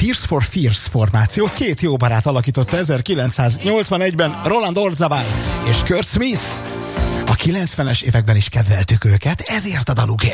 Tears for Fears formációt két jó barát alakította 1981-ben, Roland Orzabal és Kurt Smith. A 90-es években is kedveltük őket, ezért a dalukért.